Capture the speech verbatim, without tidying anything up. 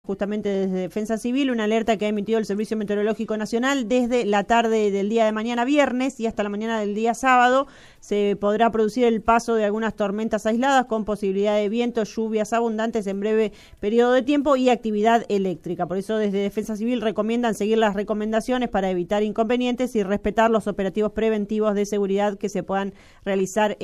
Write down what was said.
justamente desde Defensa Civil, una alerta que ha emitido el Servicio Meteorológico Nacional desde la tarde del día de mañana viernes y hasta la mañana del día sábado. Se podrá producir el paso de algunas tormentas aisladas con posibilidad de viento, lluvias abundantes en breve periodo de tiempo y actividad eléctrica. Por eso desde Defensa Civil recomiendan seguir las recomendaciones para evitar inconvenientes y respetar los operativos preventivos de seguridad que se puedan realizar